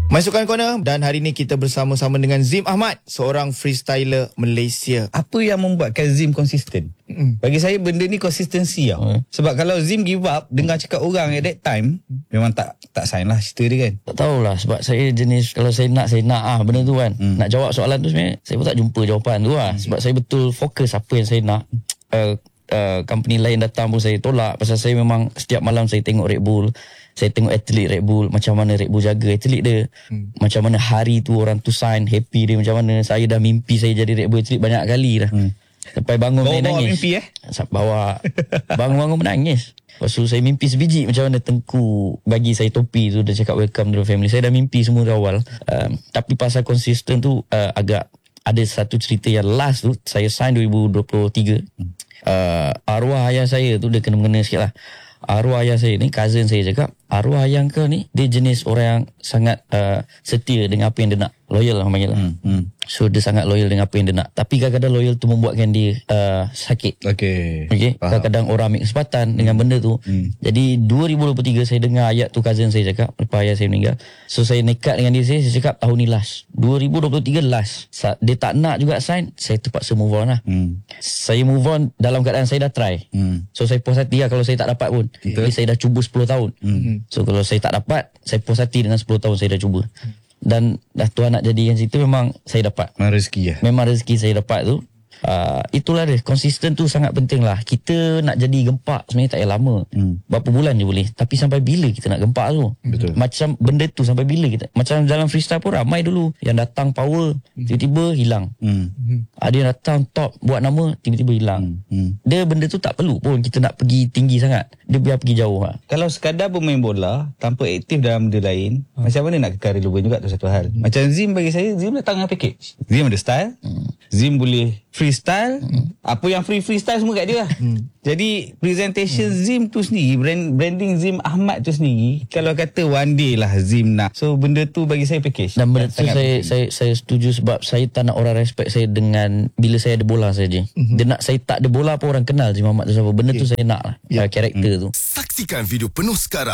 Masukkan Corner, dan hari ini kita bersama-sama dengan Zim Ahmad, seorang freestyler Malaysia. Apa yang membuatkan Zim konsisten? Bagi saya benda ni konsistensi tau. Sebab kalau Zim give up, dengar cakap orang at that time, memang tak sign lah cerita dia kan. Tak tahulah, sebab saya jenis kalau saya nak benda tu kan. Nak jawab soalan tu sebenarnya saya pun tak jumpa jawapan tu lah. Sebab saya betul fokus apa yang saya nak. Company lain datang pun saya tolak, pasal saya memang setiap malam saya tengok Red Bull, saya tengok atlet Red Bull, macam mana Red Bull jaga atlet dia, macam mana hari tu orang tu sign, happy dia macam mana. Saya dah mimpi saya jadi Red Bull atlet banyak kali dah. Sampai bangun menangis. Mimpi Bawa bangun menangis. Lepas tu saya mimpi sebiji macam mana Tengku bagi saya topi tu, dia cakap welcome to the family. Saya dah mimpi semua dari awal. Tapi pasal konsisten tu agak ada satu cerita yang last tu, saya sign 2023. Arwah ayah saya tu dia kena-mengena sikit lah. Arwah ayah saya ni, cousin saya cakap, arwah ayah kau ni dia jenis orang yang sangat setia dengan apa yang dia nak. Loyal lah orang panggil lah. So dia sangat loyal dengan apa yang dia nak. Tapi kadang-kadang loyal tu membuatkan dia sakit. Okay. Kadang-kadang orang ambil kesempatan dengan benda tu. Jadi 2023 saya dengar ayat tu cousin saya cakap lepas ayah saya meninggal. So saya nekat dengan dia, saya cakap tahun ni last. 2023 last. Dia tak nak juga sign, saya terpaksa move on lah. Saya move on dalam keadaan saya dah try. So saya puas hati lah kalau saya tak dapat pun. Jadi saya dah cuba 10 tahun. So kalau saya tak dapat, saya puas hati dengan 10 tahun saya dah cuba. Dan dah Tuhan nak jadikan situ, memang saya dapat. Memang rezeki ya. Memang rezeki saya dapat tu. Itulah dia, konsisten tu sangat penting lah. Kita nak jadi gempak sebenarnya tak payah lama. Berapa bulan je boleh. Tapi sampai bila kita nak gempak tu? Betul. Macam benda tu sampai bila kita. Macam dalam freestyle pun ramai dulu yang datang power, tiba-tiba hilang. Ada yang datang top buat nama, tiba-tiba hilang. Dia benda tu tak perlu pun kita nak pergi tinggi sangat. Dia biar pergi jauh lah. Kalau sekadar bermain bola tanpa aktif dalam benda lain, macam mana nak kekal relevan juga tu satu hal. Macam Zim, bagi saya Zim datang dengan package. Zim ada style. Zim boleh freestyle. Apa yang freestyle semua kat dia lah. Jadi presentation Zim tu sendiri, branding Zim Ahmad tu sendiri, kalau kata one day lah Zim nak, so benda tu bagi saya package. Dan benda tu saya setuju, sebab saya tak nak orang respect saya dengan bila saya ada bola saja. Dia nak saya tak ada bola pun orang kenal Zim Ahmad tu siapa. Benda tu saya nak lah, karakter tu. Saksikan video penuh sekarang